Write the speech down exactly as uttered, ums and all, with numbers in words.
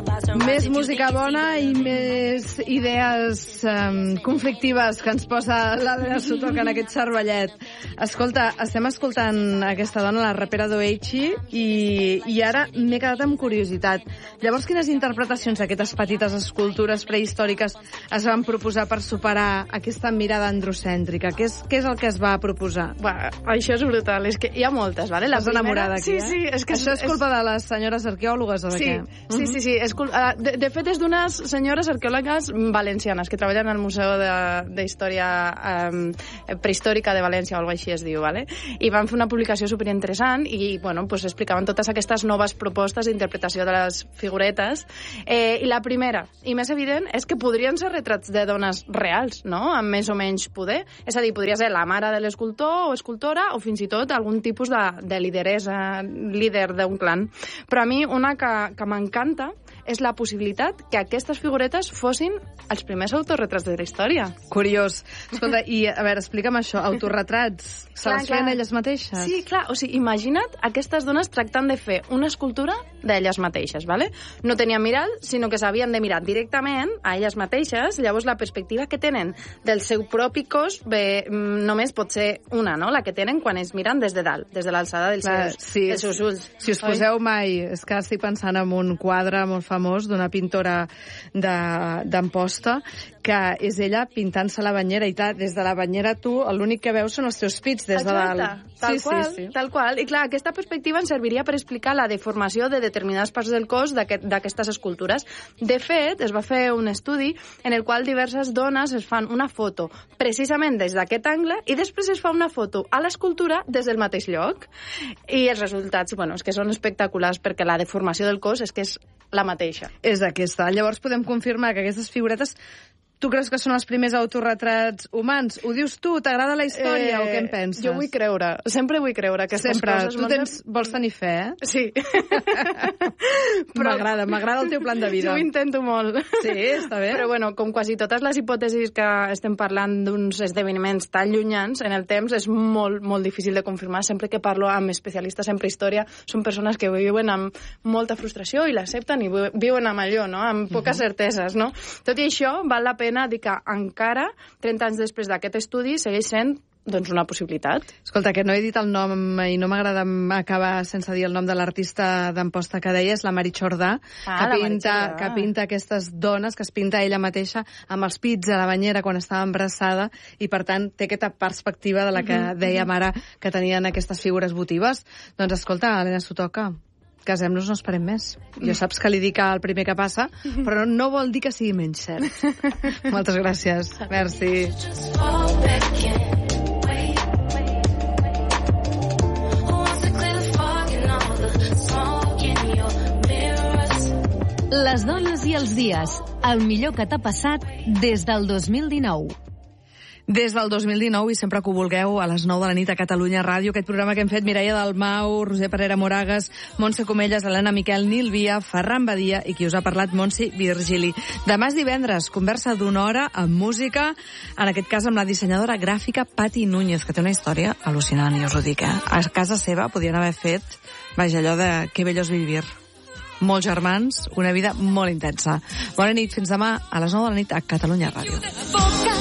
Més música bona i més idees um, conflictives que ens posa l'Helena Sutoca en aquest cervellet. Escolta, estem escoltant aquesta dona, la rapera Doechi, i, i ara m'he quedat amb curiositat. Llavors, quines interpretacions d'aquestes petites escultures prehistòriques es van proposar per superar aquesta mirada androcèntrica? Què és, què és el que es va proposar? Va, això és brutal, és que hi ha moltes, vale? La Estàs enamorada aquí, sí, eh? sí, és que això és, és culpa de les senyores arqueòlogues o de sí, què? Sí, sí, sí. És cul... de, de fet, és d'unes senyores arqueòlogues valencianes que treballen al Museu d'Història um, Prehistòrica de València o alguna així es diu, vale? I van fer una publicació superinteressant i, bueno, pues explicaven totes aquestes noves propostes d'interpretació de les figuretes. Eh, I la primera, i més evident, és que podrien ser retrats de dones reals, no?, amb més o menys poder. És a dir, podria ser la mare de l'escultor o escultora o fins i tot algun tipus de, de lideresa, líder d'un clan. Però a mi una que, que m'encanta és la possibilitat que aquestes figuretes fossin els primers autorretrats de la història. Curiós. Escolta, i a veure, explica'm això, autorretrats, se clar, les feien clar. elles mateixes? Sí, clar, o sigui, imagina't aquestes dones tractant de fer una escultura d'elles mateixes, ¿vale? No tenien mirall, sinó que s'havien de mirar directament a elles mateixes, llavors la perspectiva que tenen del seu propi cos bé, només pot ser una, no?, la que tenen quan es miren des de dalt, des de l'alçada dels, seus, sí, dels seus ulls. Si us poseu mai, és que estic pensant en un quadre molt famós d'una pintora d'Amposta, que és ella pintant-se la banyera, i tal, des de la banyera tu l'únic que veus són els teus pits des de dalt. Tal sí, qual, sí, sí. tal qual. I clar, aquesta perspectiva ens serviria per explicar la deformació de determinades parts del cos d'aquestes aquest, escultures. De fet, es va fer un estudi en el qual diverses dones es fan una foto precisament des d'aquest angle i després es fa una foto a l'escultura des del mateix lloc. I els resultats, bueno, és que són espectaculars perquè la deformació del cos és que és la mateixa. És aquesta. Llavors podem confirmar que aquestes figuretes, tu creus que són els primers autorretrats humans? Ho dius tu? T'agrada la història eh, o què en penses? Jo vull creure. Sempre vull creure aquestes Sempre. coses. Tu tens, vols tenir fe, eh? Sí. M'agrada, m'agrada el teu plan de vida. Jo ho intento molt. Sí, està bé. Però bueno, com quasi totes les hipòtesis que estem parlant d'uns esdeveniments tan llunyans en el temps, és molt, molt difícil de confirmar. Sempre que parlo amb especialistes en prehistòria, són persones que viuen amb molta frustració i l'accepten i viuen amb allò, no?, amb poques uh-huh. certeses, no? Tot i això, val la pena dir que encara, trenta anys després d'aquest estudi, segueix sent doncs una possibilitat. Escolta, que no he dit el nom i no m'agrada acabar sense dir el nom de l'artista d'Amposta que deies, la Marichordà, ah, que, pinta, que pinta aquestes dones, que es pinta ella mateixa amb els pits a la banyera quan estava embarassada i, per tant, té aquesta perspectiva de la que uh-huh. dèiem ara que tenien aquestes figures votives. Doncs escolta, Helena Sutoca, casem-nos, no esperem més. Jo saps que li dic el primer que passa, però no vol dir que sigui menys cert. Moltes gràcies. Merci. Les dones i els dies. El millor que t'ha passat des del dos mil dinou. Des del dos mil dinou, i sempre que ho vulgueu, a les nou de la nit a Catalunya Ràdio, aquest programa que hem fet Mireia Dalmau, Roser Parera Moragas, Montse Comelles, Helena Miquel, Nil Via, Ferran Badia i qui us ha parlat, Montse Virgili. Demà és divendres, conversa d'una hora amb música, en aquest cas amb la dissenyadora gràfica Pati Núñez, que té una història al·lucinant, i us ho dic, eh? A casa seva podien haver fet, vaja, allò de que bello és vivir. Molts germans, una vida molt intensa. Bona nit, fins demà a les nou de la nit a Catalunya Ràdio.